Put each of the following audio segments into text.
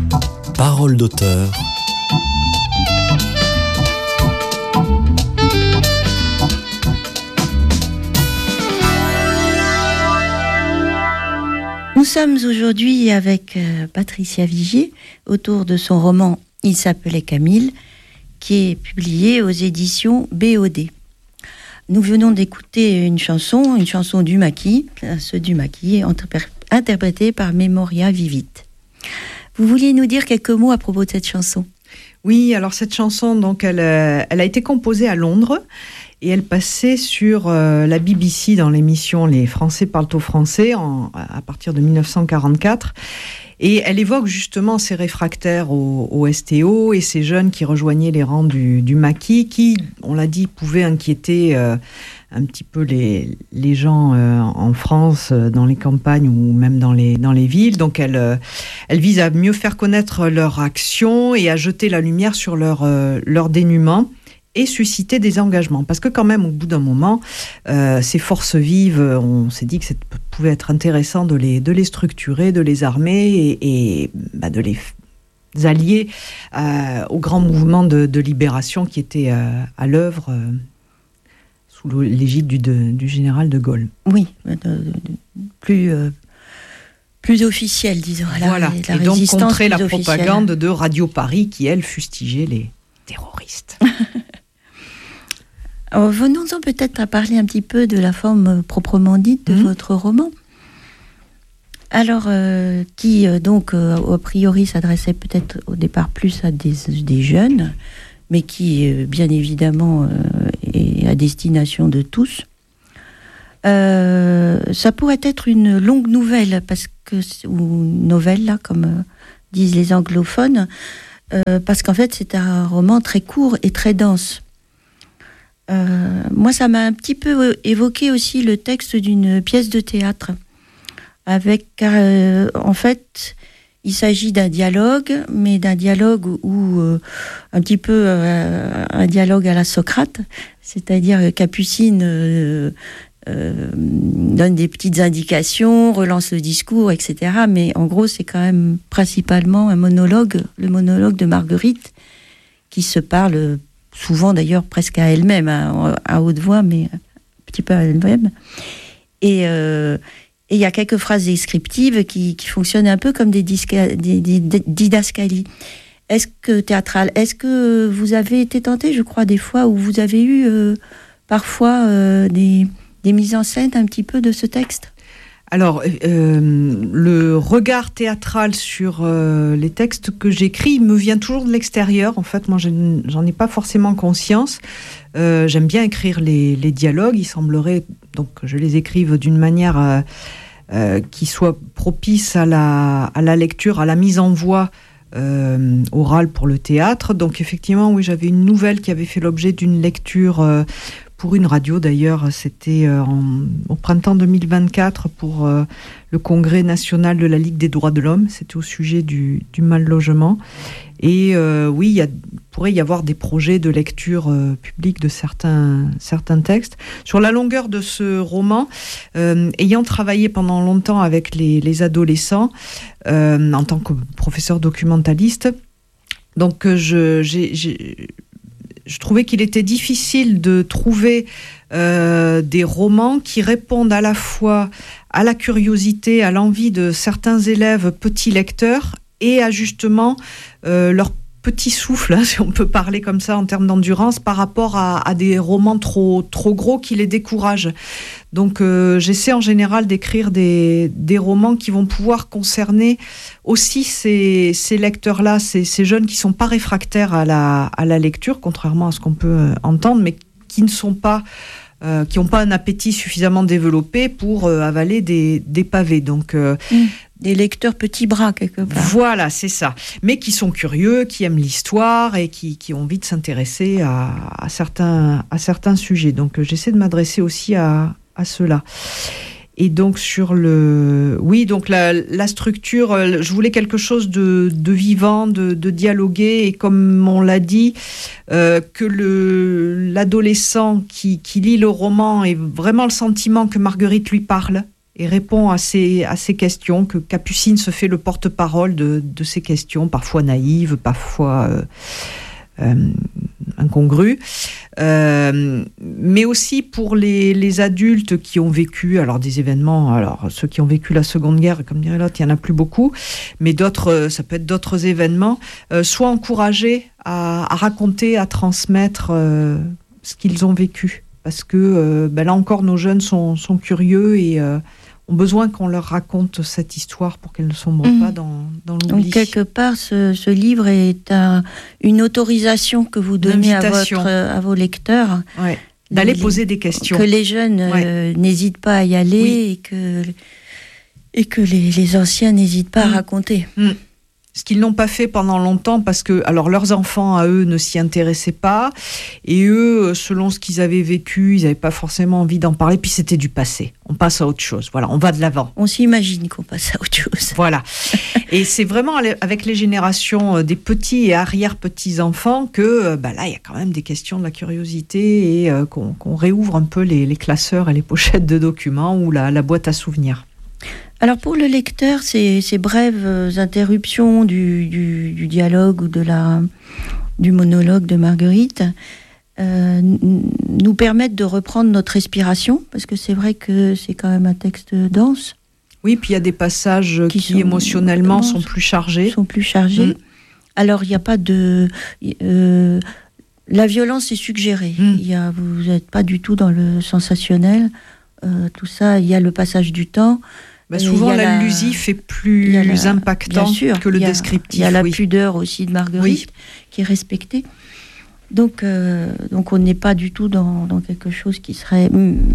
Parole d'auteur. Nous sommes aujourd'hui avec Patricia Vigier autour de son roman « Il s'appelait Camille » qui est publié aux éditions BOD. Nous venons d'écouter une chanson du Maquis, ce du Maquis, interprétée par Memoria Vivit. Vous vouliez nous dire quelques mots à propos de cette chanson ? Oui, alors cette chanson, donc, elle a été composée à Londres et elle passait sur la BBC dans l'émission Les Français parlent au français à partir de 1944. Et elle évoque justement ces réfractaires au STO et ces jeunes qui rejoignaient les rangs du Maquis, qui, on l'a dit, pouvaient inquiéter un petit peu les gens en France, dans les campagnes ou même dans les villes. Donc elle vise à mieux faire connaître leur action et à jeter la lumière sur leur dénuement et susciter des engagements. Parce que quand même, au bout d'un moment, ces forces vives, on s'est dit que ça pouvait être intéressant de les structurer, de les armer et de les allier au grand mouvement de libération qui était à l'œuvre sous l'égide du général de Gaulle. Oui, plus officiel, disons. Voilà, et donc contrer la propagande de Radio Paris qui, elle, fustigeait les terroristes. Alors, venons-en peut-être à parler un petit peu de la forme proprement dite de votre roman. Alors, qui donc, a priori, s'adressait peut-être au départ plus à des jeunes, mais qui, bien évidemment, est à destination de tous. Ça pourrait être une longue nouvelle, ou novelle, là, comme disent les anglophones, parce qu'en fait, c'est un roman très court et très dense. Moi, ça m'a un petit peu évoqué aussi le texte d'une pièce de théâtre. En fait, il s'agit d'un dialogue, mais d'un dialogue où un petit peu un dialogue à la Socrate, c'est-à-dire Capucine donne des petites indications, relance le discours, etc. Mais en gros, c'est quand même principalement un monologue, le monologue de Marguerite, qui se parle souvent d'ailleurs presque à elle-même, à haute voix, mais un petit peu à elle-même. Et il y a quelques phrases descriptives qui fonctionnent un peu comme des didascalies. Est-ce que vous avez été tenté, je crois, des fois où vous avez eu parfois des mises en scène un petit peu de ce texte ? Alors, le regard théâtral sur les textes que j'écris me vient toujours de l'extérieur. En fait, moi, j'en ai pas forcément conscience. J'aime bien écrire les dialogues. Il semblerait donc que je les écrive d'une manière qui soit propice à la lecture, à la mise en voix orale pour le théâtre. Donc, effectivement, oui, j'avais une nouvelle qui avait fait l'objet d'une lecture pour une radio d'ailleurs, c'était au printemps 2024 pour le Congrès national de la Ligue des droits de l'homme, c'était au sujet du mal-logement. Et oui, il pourrait y avoir des projets de lecture publique de certains textes. Sur la longueur de ce roman, ayant travaillé pendant longtemps avec les adolescents, en tant que professeur documentaliste, donc je trouvais qu'il était difficile de trouver des romans qui répondent à la fois à la curiosité, à l'envie de certains élèves petits lecteurs et à justement leur petit souffle, si on peut parler comme ça en termes d'endurance, par rapport à des romans trop gros qui les découragent. Donc j'essaie en général d'écrire des romans qui vont pouvoir concerner aussi ces lecteurs-là, ces jeunes qui ne sont pas réfractaires à la lecture, contrairement à ce qu'on peut entendre, mais qui ne sont pas qui n'ont pas un appétit suffisamment développé pour avaler des pavés. Donc des lecteurs petits bras, quelque part. Voilà, c'est ça. Mais qui sont curieux, qui aiment l'histoire et qui ont envie de s'intéresser à certains sujets. Donc, j'essaie de m'adresser aussi à ceux-là. Et donc, donc la structure, je voulais quelque chose de vivant, de dialogué. Et comme on l'a dit, que l'adolescent qui lit le roman ait vraiment le sentiment que Marguerite lui parle et répond à ces questions, que Capucine se fait le porte-parole de ces questions, parfois naïves, parfois incongrues. Mais aussi pour les adultes qui ont vécu des événements, alors ceux qui ont vécu la Seconde Guerre, comme dirait l'autre, il n'y en a plus beaucoup, mais d'autres, ça peut être d'autres événements, soient encouragés à raconter, à transmettre ce qu'ils ont vécu. Parce que là encore, nos jeunes sont curieux et ont besoin qu'on leur raconte cette histoire pour qu'elles ne sombrent pas dans l'oubli. Donc, quelque part, ce livre est une autorisation que vous donnez à vos lecteurs. Ouais. D'aller poser des questions. Que les jeunes n'hésitent pas à y aller et que les anciens n'hésitent pas à raconter. Ce qu'ils n'ont pas fait pendant longtemps parce que leurs enfants, à eux, ne s'y intéressaient pas. Et eux, selon ce qu'ils avaient vécu, ils n'avaient pas forcément envie d'en parler. Puis c'était du passé. On passe à autre chose. Voilà, on va de l'avant. On s'imagine qu'on passe à autre chose. Voilà. Et c'est vraiment avec les générations des petits et arrière-petits-enfants que là, il y a quand même des questions de la curiosité et qu'on réouvre un peu les classeurs et les pochettes de documents ou la boîte à souvenirs. Alors pour le lecteur, ces brèves interruptions du dialogue ou du monologue de Marguerite nous permettent de reprendre notre respiration, parce que c'est vrai que c'est quand même un texte dense. Oui, puis il y a des passages qui émotionnellement sont plus chargés. Alors il n'y a pas de... la violence est suggérée. Vous n'êtes pas du tout dans le sensationnel. Tout ça, il y a le passage du temps. Souvent, l'allusif est plus impactant que le descriptif. Il y a la pudeur aussi de Marguerite qui est respectée. Donc on n'est pas du tout dans quelque chose qui serait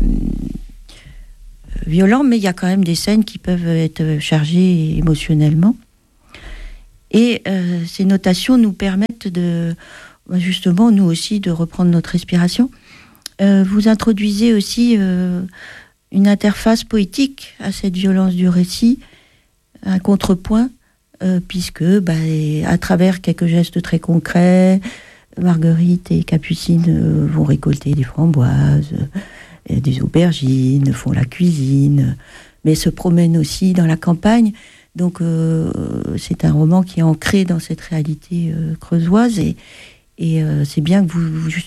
violent, mais il y a quand même des scènes qui peuvent être chargées émotionnellement. Et ces notations nous permettent justement, nous aussi, de reprendre notre respiration. Vous introduisez aussi une interface poétique à cette violence du récit, un contrepoint, puisque à travers quelques gestes très concrets, Marguerite et Capucine vont récolter des framboises, des aubergines, font la cuisine, mais se promènent aussi dans la campagne. Donc c'est un roman qui est ancré dans cette réalité creusoise et c'est bien que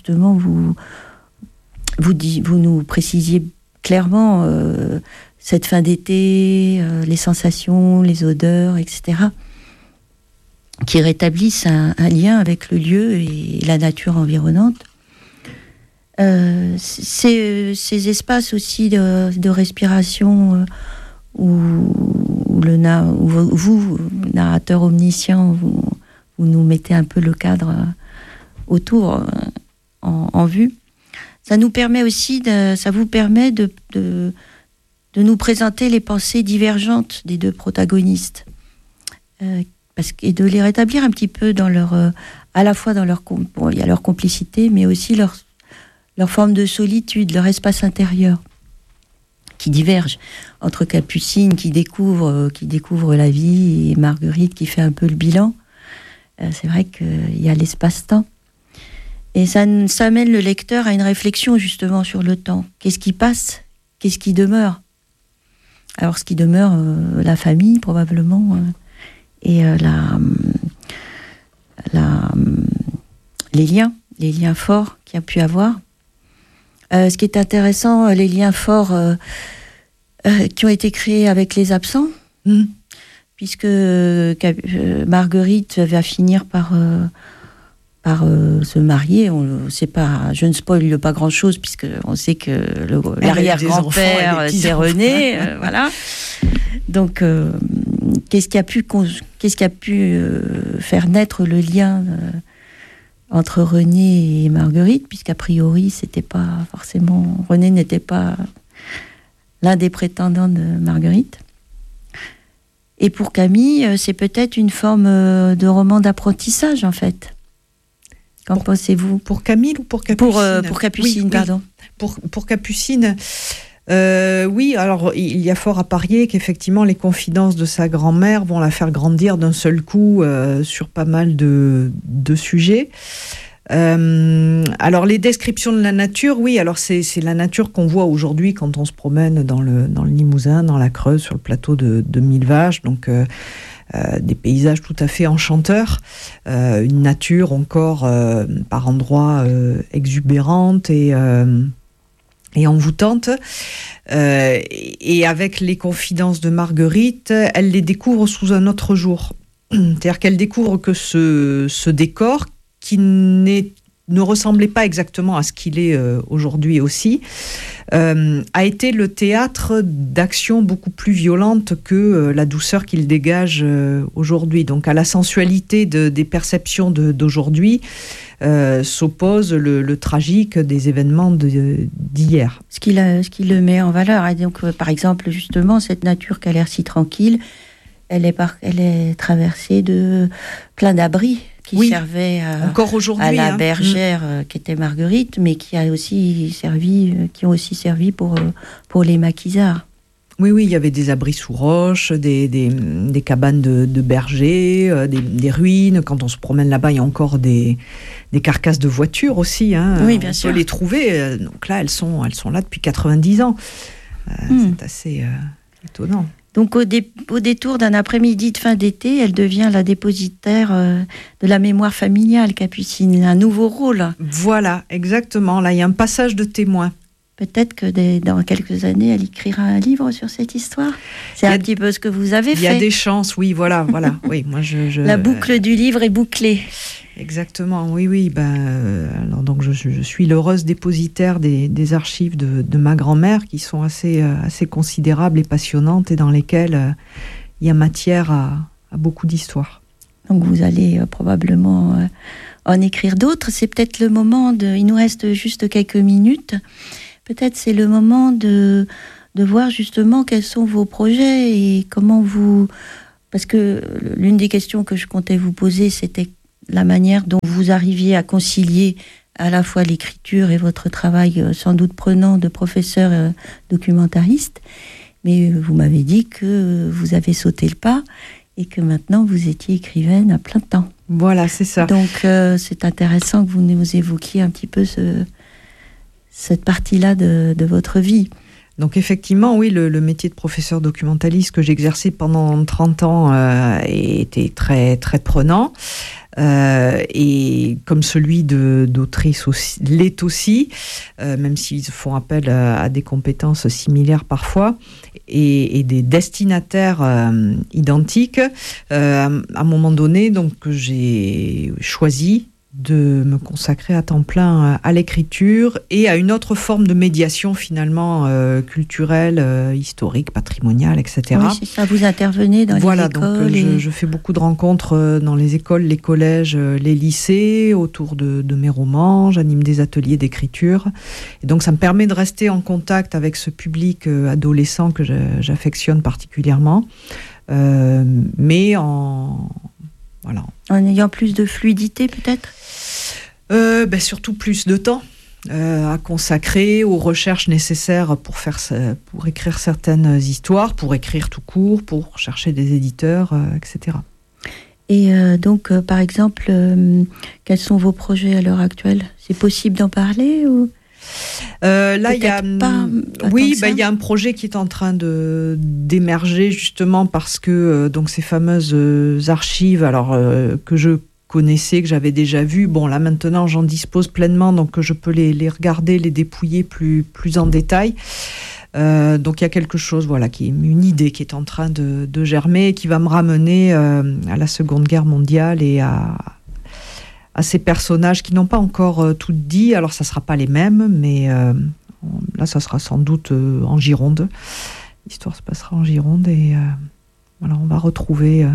vous nous précisiez clairement cette fin d'été, les sensations, les odeurs, etc., qui rétablissent un lien avec le lieu et la nature environnante. Ces espaces aussi de respiration où vous, narrateur omniscient, vous nous mettez un peu le cadre autour en vue. Ça nous permet aussi, ça vous permet de nous présenter les pensées divergentes des deux protagonistes, et de les rétablir un petit peu dans à la fois dans il y a leur complicité, mais aussi leur forme de solitude, leur espace intérieur, qui diverge entre Capucine qui découvre la vie et Marguerite qui fait un peu le bilan. C'est vrai qu'il y a l'espace-temps. Et ça amène le lecteur à une réflexion justement sur le temps. Qu'est-ce qui passe ? Qu'est-ce qui demeure ? Alors ce qui demeure, la famille probablement, et les liens forts qu'il y a pu avoir. Ce qui est intéressant, les liens forts qui ont été créés avec les absents, puisque Marguerite va finir par se marier. Je ne spoil pas grand-chose, puisqu'on sait que l'arrière-grand-père, c'est René. Voilà. Donc, qu'est-ce qui a pu faire naître le lien entre René et Marguerite, puisqu'a priori, René n'était pas l'un des prétendants de Marguerite. Et pour Camille, c'est peut-être une forme de roman d'apprentissage, en fait. Qu'en pensez-vous ? Pour Camille ou pour Capucine ? Pour Capucine, pardon. Pour Capucine, oui, alors il y a fort à parier qu'effectivement les confidences de sa grand-mère vont la faire grandir d'un seul coup sur pas mal de sujets. Alors les descriptions de la nature, oui, alors c'est la nature qu'on voit aujourd'hui quand on se promène dans le Limousin, dans la Creuse, sur le plateau de Millevaches, donc des paysages tout à fait enchanteurs, une nature encore par endroits exubérante et envoûtante. Et avec les confidences de Marguerite, elle les découvre sous un autre jour. C'est-à-dire qu'elle découvre que ce décor, qui ne ressemblait pas exactement à ce qu'il est aujourd'hui aussi, a été le théâtre d'actions beaucoup plus violentes que la douceur qu'il dégage aujourd'hui. Donc à la sensualité des perceptions d'aujourd'hui s'oppose le tragique des événements d'hier. Ce qui le met en valeur. Et donc, par exemple, justement, cette nature qui a l'air si tranquille, elle est traversée de plein d'abris qui servaient encore aujourd'hui, à la bergère qui était Marguerite, mais qui ont aussi servi pour les maquisards. Oui, il y avait des abris sous roches, des cabanes de bergers, des ruines. Quand on se promène là-bas, il y a encore des carcasses de voitures aussi. Oui, bien sûr. On peut les trouver. Donc là, elles sont là depuis 90 ans. C'est assez étonnant. Donc, au détour d'un après-midi de fin d'été, elle devient la dépositaire de la mémoire familiale, Capucine. Un nouveau rôle. Voilà, exactement. Là, il y a un passage de témoin. Peut-être que dans quelques années, elle écrira un livre sur cette histoire. C'est un petit peu ce que vous avez fait. Il y a des chances, oui, voilà. Oui, moi, La boucle du livre est bouclée. Exactement, oui. Alors donc je suis l'heureuse dépositaire des archives de ma grand-mère, qui sont assez considérables et passionnantes, et dans lesquelles il y a matière à beaucoup d'histoires. Donc vous allez probablement en écrire d'autres. C'est peut-être le moment il nous reste juste quelques minutes. Peut-être c'est le moment de voir justement quels sont vos projets et comment vous... Parce que l'une des questions que je comptais vous poser, c'était la manière dont vous arriviez à concilier à la fois l'écriture et votre travail sans doute prenant de professeur documentariste. Mais vous m'avez dit que vous avez sauté le pas et que maintenant vous étiez écrivaine à plein temps. Voilà, c'est ça. Donc c'est intéressant que vous nous évoquiez un petit peu cette partie-là de votre vie. Donc effectivement, oui, le métier de professeur documentaliste que j'exerçais pendant 30 ans était très, très prenant. Et comme celui d'autrice aussi, l'est aussi, même s'ils font appel à des compétences similaires parfois, et des destinataires identiques. À un moment donné, donc, j'ai choisi de me consacrer à temps plein à l'écriture et à une autre forme de médiation finalement culturelle, historique, patrimoniale, etc. Oui, c'est ça, vous intervenez dans les écoles. Voilà, donc je fais beaucoup de rencontres dans les écoles, les collèges, les lycées, autour de mes romans, j'anime des ateliers d'écriture. Et donc ça me permet de rester en contact avec ce public adolescent que j'affectionne particulièrement, mais en ayant plus de fluidité peut-être. Surtout plus de temps à consacrer aux recherches nécessaires pour écrire certaines histoires, pour écrire tout court, pour chercher des éditeurs, etc. Et donc, par exemple, quels sont vos projets à l'heure actuelle ? C'est possible d'en parler ou là, il y a il y a un projet qui est en train d'émerger justement parce que donc ces fameuses archives, que je connaissais, que j'avais déjà vues. Bon, là maintenant, j'en dispose pleinement, donc je peux les regarder, les dépouiller plus en détail. Donc il y a quelque chose, une idée qui est en train de germer, qui va me ramener à la Seconde Guerre mondiale et à ces personnages qui n'ont pas encore tout dit. Alors ça sera pas les mêmes, mais là ça sera sans doute en Gironde. L'histoire se passera en Gironde et on va retrouver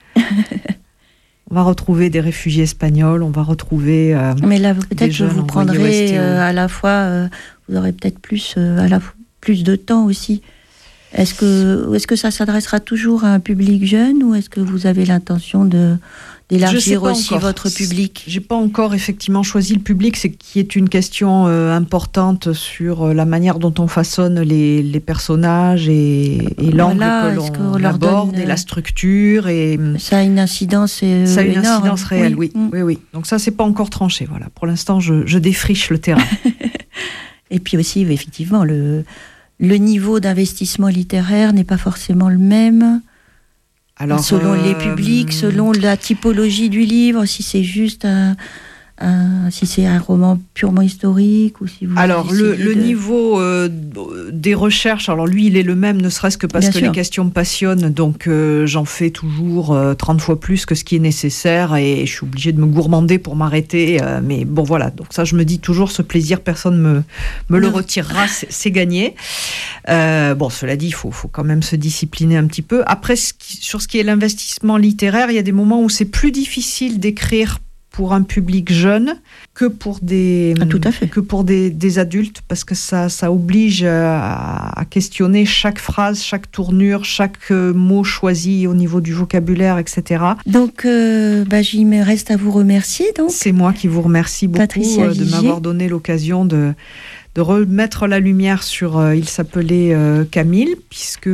des réfugiés espagnols, on va retrouver mais là peut-être que vous prendrez à la fois vous aurez peut-être plus de temps aussi. Est-ce que ça s'adressera toujours à un public jeune ou est-ce que vous avez l'intention d'élargir aussi votre public? J'ai pas encore effectivement choisi le public, c'est qui est une question importante sur la manière dont on façonne les personnages et l'angle que l'on aborde et la structure. Et ça a une incidence énorme. Ça a une incidence réelle, oui. Donc ça, c'est pas encore tranché. Voilà. Pour l'instant, je défriche le terrain. Et puis aussi, effectivement, le niveau d'investissement littéraire n'est pas forcément le même. Alors, selon les publics, selon la typologie du livre, si c'est juste si c'est un roman purement historique ou si vous... Alors le niveau des recherches, alors lui il est le même, ne serait-ce que parce que les questions me passionnent, donc j'en fais toujours 30 fois plus que ce qui est nécessaire et je suis obligée de me gourmander pour m'arrêter, mais bon voilà, donc ça je me dis toujours, ce plaisir personne me le retirera, c'est gagné. Bon, cela dit, il faut quand même se discipliner un petit peu. Après, sur ce qui est l'investissement littéraire, il y a des moments où c'est plus difficile d'écrire pour un public jeune que pour des adultes, parce que ça oblige à questionner chaque phrase, chaque tournure, chaque mot choisi au niveau du vocabulaire, etc. Donc, il me reste à vous remercier. Donc. C'est moi qui vous remercie beaucoup de m'avoir donné l'occasion de remettre la lumière sur il s'appelait Camille, puisque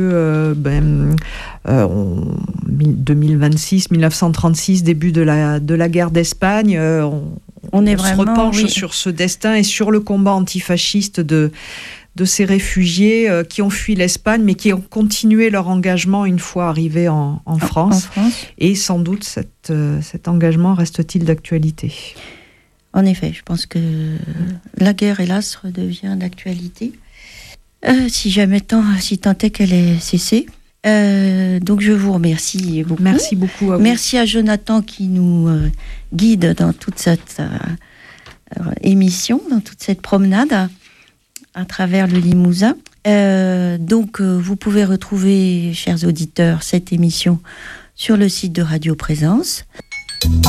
2026, 1936, début de la guerre d'Espagne, on se repenche sur ce destin et sur le combat antifasciste de ces réfugiés qui ont fui l'Espagne, mais qui ont continué leur engagement une fois arrivés en France. Et sans doute cet engagement reste-t-il d'actualité. En effet, je pense que la guerre, hélas, redevient d'actualité. Si tant est qu'elle ait cessé. Donc je vous remercie beaucoup. Merci beaucoup à vous. Merci à Jonathan qui nous guide dans toute cette émission, dans toute cette promenade à travers le Limousin. Donc vous pouvez retrouver, chers auditeurs, cette émission sur le site de Radio Présence.